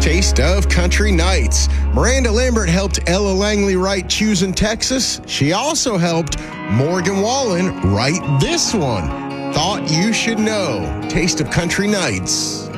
Taste of Country Nights. Miranda Lambert helped Ella Langley write Choosin' Texas. She also helped Morgan Wallen write this one, Thought You Should Know. Taste of Country Nights.